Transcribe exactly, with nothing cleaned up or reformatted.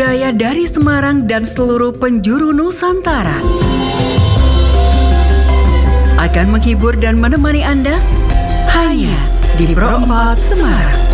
budaya dari Semarang dan seluruh penjuru Nusantara. Akan menghibur dan menemani Anda hanya di Pro empat Semarang.